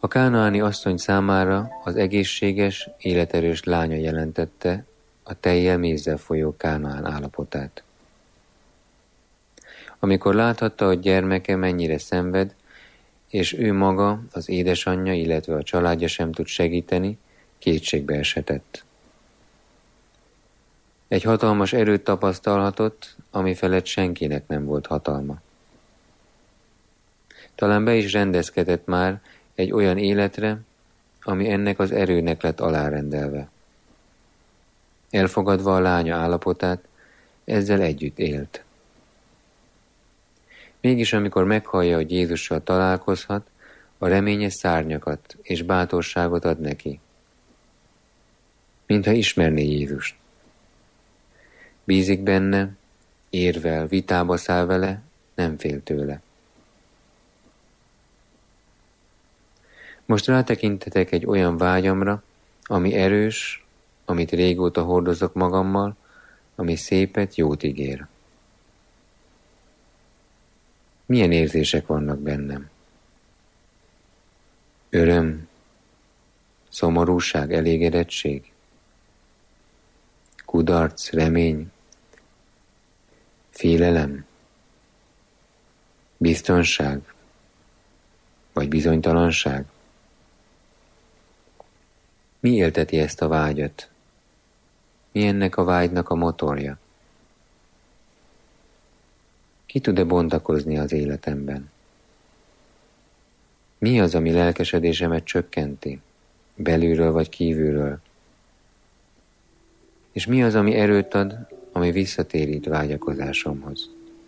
A kánaáni asszony számára az egészséges, életerős lánya jelentette a tejjel mézzel folyó Kánaán állapotát. Amikor láthatta, hogy gyermeke mennyire szenved, és ő maga, az édesanyja, illetve a családja sem tud segíteni, kétségbe eshetett. Egy hatalmas erőt tapasztalhatott, ami felett senkinek nem volt hatalma. Talán be is rendezkedett már egy olyan életre, ami ennek az erőnek lett alárendelve. Elfogadva a lánya állapotát, ezzel együtt élt. Mégis amikor meghallja, hogy Jézussal találkozhat, a reménye szárnyakat és bátorságot ad neki. Mintha ismerné Jézust. Bízik benne, érvel, vitába száll vele, nem fél tőle. Most rátekintetek egy olyan vágyamra, ami erős, amit régóta hordozok magammal, ami szépet, jót ígér. Milyen érzések vannak bennem? Öröm, szomorúság, elégedettség, kudarc, remény, félelem, biztonság, vagy bizonytalanság? Mi élteti ezt a vágyat? Mi ennek a vágynak a motorja? Ki tud-e bontakozni az életemben? Mi az, ami lelkesedésemet csökkenti, belülről vagy kívülről? És mi az, ami erőt ad, ami visszatérít vágyakozásomhoz?